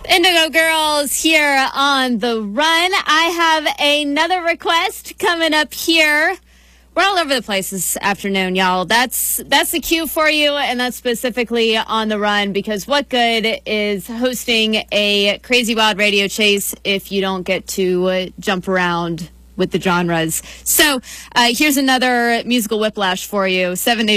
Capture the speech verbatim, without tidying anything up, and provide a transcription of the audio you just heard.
Indigo Girls here on The Run. I have another request coming up here. We're all over the place this afternoon, y'all. That's that's the cue for you, and that's specifically on The Run, because what good is hosting a crazy wild radio chase if you don't get to uh, jump around with the genres? So uh, here's another musical whiplash for you. Seven